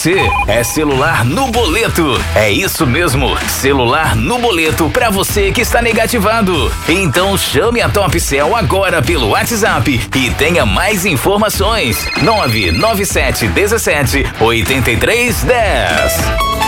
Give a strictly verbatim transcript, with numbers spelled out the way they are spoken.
você é celular no boleto. É isso mesmo, celular no boleto pra você que está negativado. Então chame a Topcel agora pelo WhatsApp e tenha mais informações. nove nove sete um sete oito três um zero